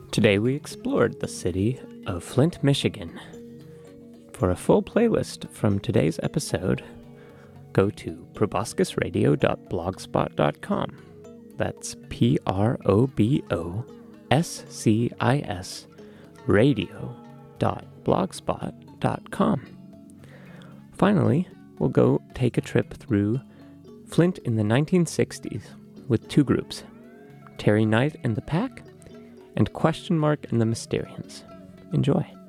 Today we explored the city of Flint, Michigan. For a full playlist from today's episode, go to proboscisradio.blogspot.com. That's PROBOSCIS radio.blogspot.com. Finally, we'll go take a trip through Flint in the 1960s with two groups, Terry Knight and the Pack, and Question Mark and the Mysterians. Enjoy.